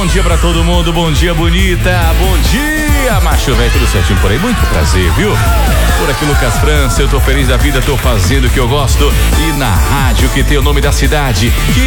bom dia pra todo mundo, bom dia bonita, bom dia macho velho, tudo certinho por aí, muito prazer, viu? Por aqui Lucas França, eu tô feliz da vida, tô fazendo o que eu gosto e na rádio que tem o nome da cidade, que